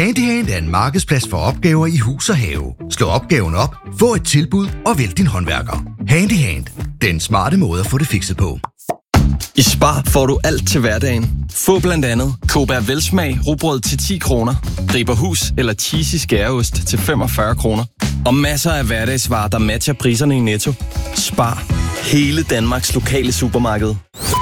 Handyhand er en markedsplads for opgaver i hus og have. Slå opgaven op, få et tilbud og vælg din håndværker. Handyhand. Den smarte måde at få det fikset på. I Spar får du alt til hverdagen. Få blandt andet Kobær Velsmag rugbrød til 10 kroner, Riberhus eller cheesy skæreost til 45 kroner. Og masser af hverdagsvarer, der matcher priserne i Netto. Spar. Hele Danmarks lokale supermarked.